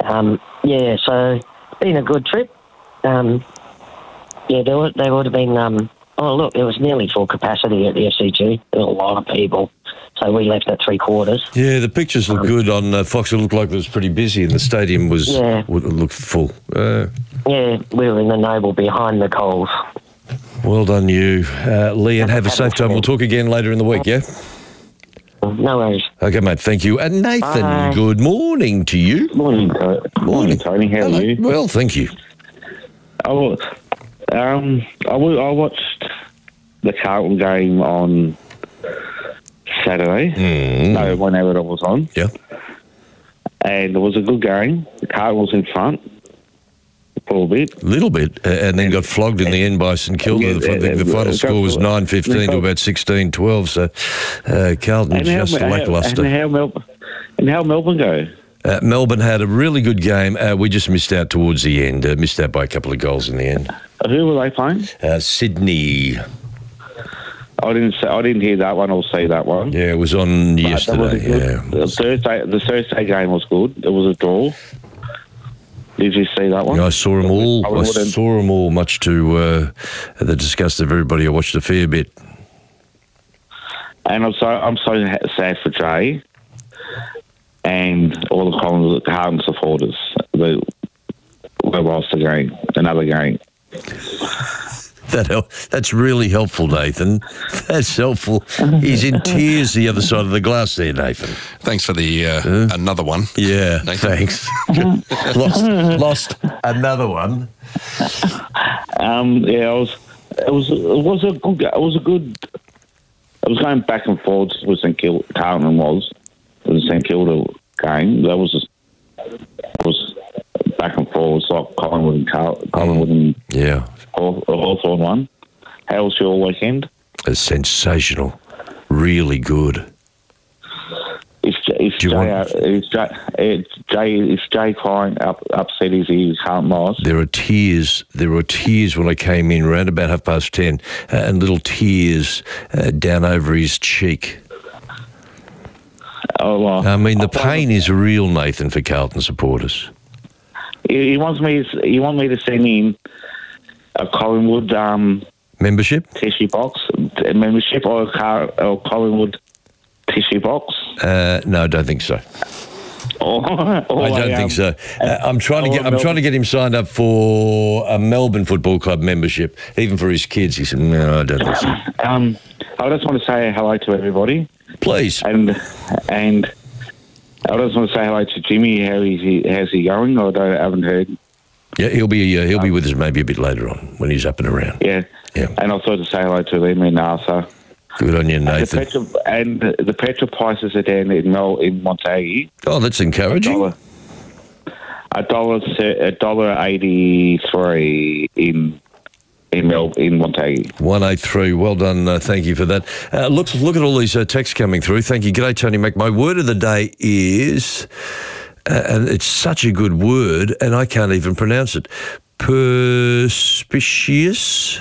So been a good trip. There would have been. It was nearly full capacity at the FCG. There were a lot of people, so we left at 3/4. Yeah, the pictures look good on Fox. It looked like it was pretty busy, and the stadium looked full. We were in the Noble behind the Coles. Well done, you, Lee, and have a safe time. We'll talk again later in the week. Yeah. No worries. Okay, mate. Thank you. And Nathan, Bye. Good morning to you. Morning, Tony. How are you? Well, thank you. I watched the Carlton game on Saturday. No, whenever it was on. Yeah. And it was a good game. The Carlton was in front for a bit. Little bit, and then got flogged in the end by St Kilda. The final score was 9-15 to about 16-12, so Carlton just lacklustre. And how Melbourne go? Melbourne had a really good game. We just missed out towards the end. Missed out by a couple of goals in the end. Who were they playing? Sydney. I didn't hear that one or see that one. Yeah, it was on yesterday. The Thursday game was good. It was a draw. Did you see that one? Yeah, I saw them all. I saw them all, much to the disgust of everybody. I watched a fair bit. And I'm so sad for Jay and all the Carlton supporters. They lost the game, another game. That's really helpful, Nathan. That's helpful. He's in tears the other side of the glass there, Nathan. Thanks for the another one. Yeah, Nathan. Thanks. lost another one. It was a good. I was going back and forth with St Kilda. Carlton was the St Kilda game. That was back and forth. It's like Collingwood and Hawthorn one. How was your weekend? It's sensational. Really good. Is Jay crying upset as he can't lost? There are tears when I came in around about 10:30, and little tears down over his cheek. Oh, well, I mean, the pain is real, Nathan, for Carlton supporters. He wants me to send in a Collingwood membership tissue box, membership or Collingwood tissue box. No, I don't think so. I don't think so. I'm trying to get him signed up for a Melbourne Football Club membership, even for his kids. He said, "No, I don't think so." I just want to say hello to everybody, please, and I just want to say hello to Jimmy. How's he going? I haven't heard. Yeah, he'll be with us maybe a bit later on when he's up and around. Yeah. And I thought to say hello to them in Arthur. Good on you, Nathan. The petrol prices are down in Montague. Oh, that's encouraging. $1.83 in Montague. 183. Well done. Thank you for that. Look at all these texts coming through. Thank you. G'day, Tony Mac. My word of the day is, and it's such a good word, and I can't even pronounce it, perspicacious.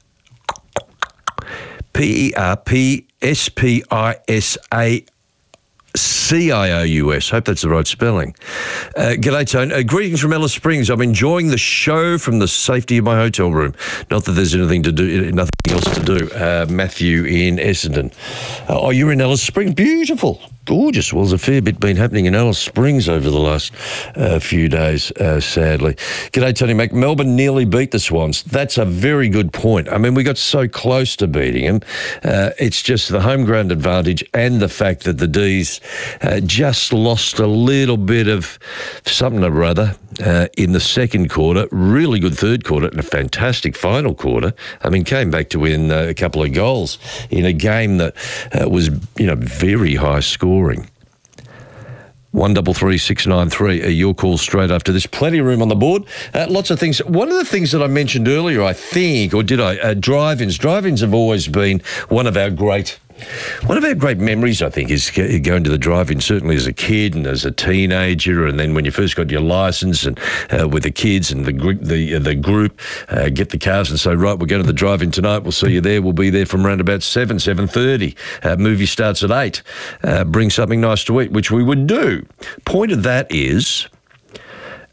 Perspispicious. Hope that's the right spelling. G'day, Tone. Greetings from Alice Springs. I'm enjoying the show from the safety of my hotel room. Not that there's nothing else to do. Matthew in Essendon. Oh, you're in Alice Springs. Beautiful. Gorgeous. Well, there's a fair bit been happening in Alice Springs over the last few days, sadly. G'day, Tony Mac. Melbourne nearly beat the Swans. That's a very good point. I mean, we got so close to beating them. It's just the home ground advantage and the fact that the D's just lost a little bit of something or other in the second quarter. Really good third quarter and a fantastic final quarter. I mean, came back to win a couple of goals in a game that was, very high scoring. 133693. Your call straight after this. Plenty of room on the board. Lots of things. One of the things that I mentioned earlier, I think, or did I? Drive-ins. Drive-ins have always been one of our great memories, I think, is going to the drive-in, certainly as a kid and as a teenager, and then when you first got your licence and with the kids and the group, get the cars and say, right, we're going to the drive-in tonight, we'll see you there. We'll be there from around about 7:30. Movie starts at 8. Bring something nice to eat, which we would do. Point of that is,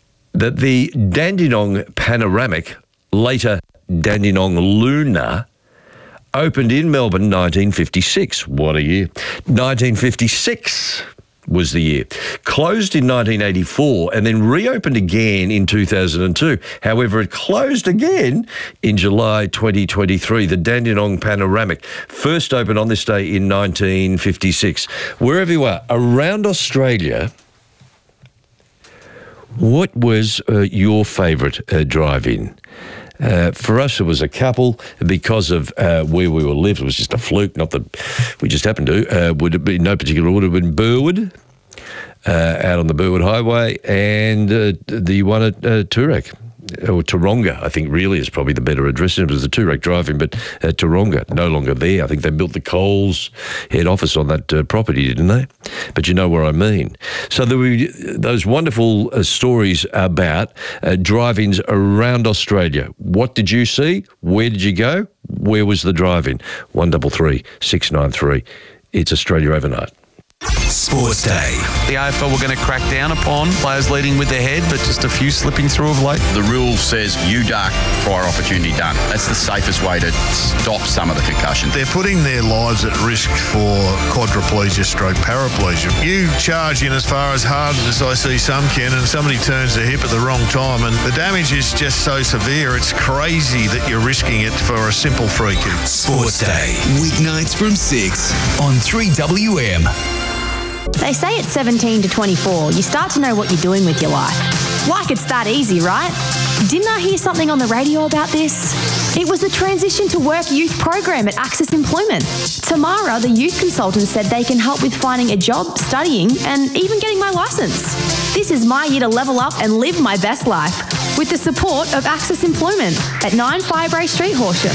that the Dandenong Panoramic, later Dandenong Luna, opened in Melbourne 1956. What a year. 1956 was the year. Closed in 1984 and then reopened again in 2002. However, it closed again in July 2023. The Dandenong Panoramic first opened on this day in 1956. Wherever you are, around Australia, what was your favourite drive-in? For us, it was a couple because of where we were lived. It was just a fluke, not that we just happened to. Would it be no particular order? Would have been Burwood, out on the Burwood Highway, and the one at Toorak. Or Taronga, I think really is probably the better address. It was the Toorak driving, but Taronga, no longer there. I think they built the Coles head office on that property, didn't they? But you know where I mean. So there were those wonderful stories about drive-ins around Australia. What did you see? Where did you go? Where was the drive-in? 133 693. It's Australia Overnight. Sports Day. The AFL were going to crack down upon players leading with their head, but just a few slipping through of late. The rule says UDARK, prior opportunity done. That's the safest way to stop some of the concussion. They're putting their lives at risk for quadriplegia stroke paraplegia. You charge in as far as hard as I see some can, and somebody turns their hip at the wrong time, and the damage is just so severe, it's crazy that you're risking it for a simple free kick. Sports Day, weeknights from 6 on 3WM. They say at 17 to 24, you start to know what you're doing with your life. Like it's that easy, right? Didn't I hear something on the radio about this? It was the Transition to Work Youth program at Access Employment. Tamara, the youth consultant, said they can help with finding a job, studying, and even getting my licence. This is my year to level up and live my best life with the support of Access Employment at 9 Firebrae Street, Horsham.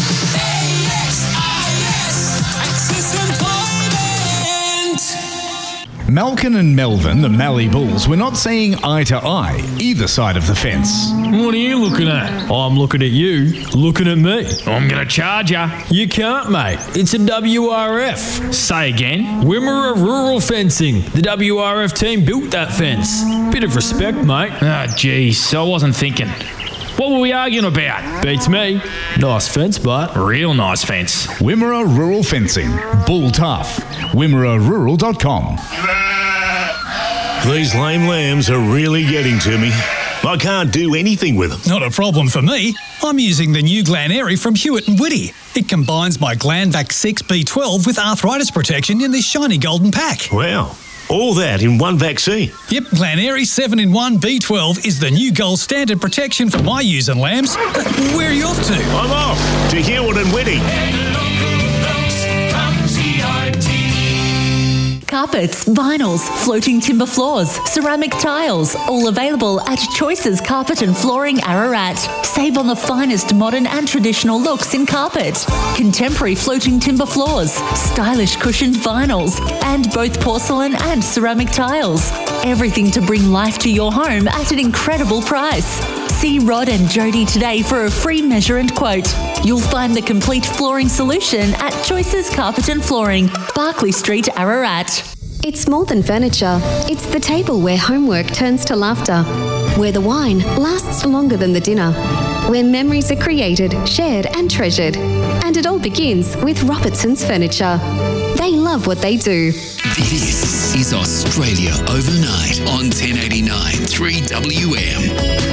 Malkin and Melvin, the Mallee Bulls, were not seeing eye to eye either side of the fence. What are you looking at? I'm looking at you, looking at me. I'm going to charge ya. You can't, mate. It's a WRF. Say again? Wimmera Rural Fencing. The WRF team built that fence. Bit of respect, mate. Ah, geez, I wasn't thinking. What were we arguing about? Beats me. Nice fence, but real nice fence. Wimmera Rural Fencing. Bull tough. WimmeraRural.com. These lame lambs are really getting to me. I can't do anything with them. Not a problem for me. I'm using the new Glaneri from Hewitt & Whitty. It combines my Glanvac 6 B12 with arthritis protection in this shiny golden pack. Wow. All that in one vaccine? Yep, Glaneri 7-in-1 B12 is the new gold standard protection for my ewes and lambs. Where are you off to? I'm off to Hewitt & Whitty. Carpets, vinyls, floating timber floors, ceramic tiles, all available at Choices Carpet and Flooring Ararat. Save on the finest modern and traditional looks in carpet. Contemporary floating timber floors, stylish cushioned vinyls, and both porcelain and ceramic tiles. Everything to bring life to your home at an incredible price. See Rod and Jody today for a free measure and quote. You'll find the complete flooring solution at Choices Carpet and Flooring, Barclay Street, Ararat. It's more than furniture. It's the table where homework turns to laughter, where the wine lasts longer than the dinner, where memories are created, shared and treasured. And it all begins with Robertson's Furniture. They love what they do. This is Australia Overnight on 1089 3WM.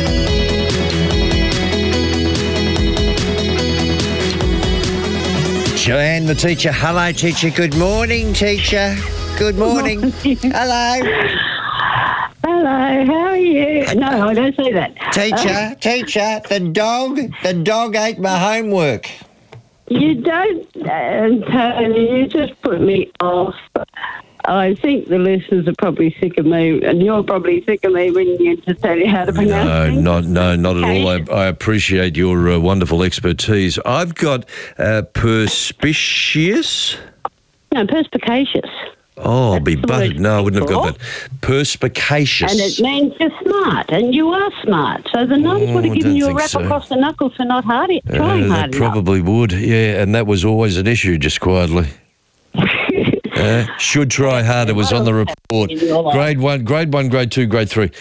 Joanne, the teacher. Hello, teacher. Good morning, teacher. Good morning. Hello. Hello, how are you? No, I don't say that. Teacher, the dog ate my homework. You don't, Tony, you just put me off. I think the listeners are probably sick of me, and you're probably sick of me ringing in to tell you how to pronounce things. No, not at all. I appreciate your wonderful expertise. I've got perspicacious. No, perspicacious. Oh, I'll be buttered. No, I wouldn't have got that. Perspicacious. And it means you're smart, and you are smart. So the nuns would have given you a rap across the knuckles for not trying hard enough. They probably would, yeah, and that was always an issue, just quietly. Should try harder was on the report. Grade 1, grade 2, grade 3.